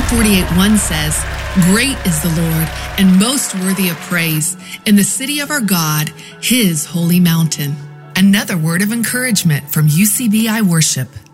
48:1 says, "Great is the Lord and most worthy of praise in the city of our God, his holy mountain." Another word of encouragement from UCBI Worship.